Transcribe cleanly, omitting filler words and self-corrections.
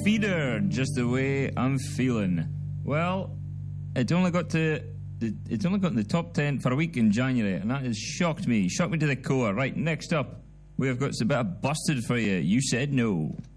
Feeder, just the way I'm feeling. Well, it only got in the top 10 for a week in January, and that has shocked me to the core. Right, next up, we have got a bit of Busted for you. You said no.